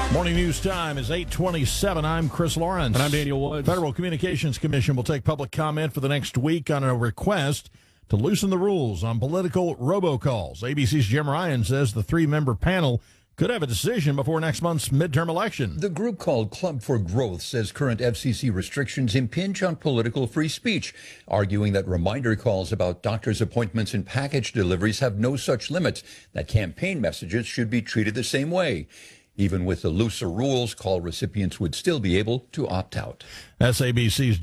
Morning news time is 8:27. I'm Chris Lawrence. And I'm Daniel Woods. Federal Communications Commission will take public comment for the next week on a request to loosen the rules on political robocalls. ABC's Jim Ryan says the three-member panel could have a decision before next month's midterm election. The group called Club for Growth says current FCC restrictions impinge on political free speech, arguing that reminder calls about doctor's appointments and package deliveries have no such limits, that campaign messages should be treated the same way. Even with the looser rules, call recipients would still be able to opt out. SABC's